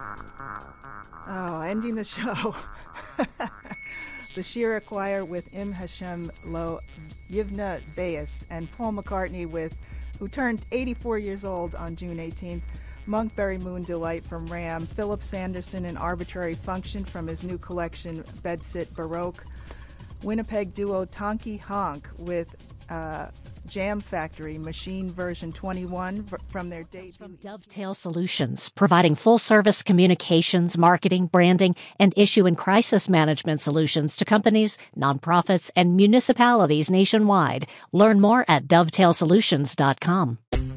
Oh, ending the show. The Shira Choir with Im Hashem Lo Yivna Beis and Paul McCartney who turned 84 years old on June 18th. Monkberry Moon Delight from Ram. Philip Sanderson and Arbitrary Function from his new collection Bedsit Baroque. Winnipeg duo Tonky Honk with Jam Factory Machine version 21 from their debut. From Dovetail Solutions, providing full-service communications, marketing, branding, and issue and crisis management solutions to companies, nonprofits, and municipalities nationwide. Learn more at dovetailsolutions.com.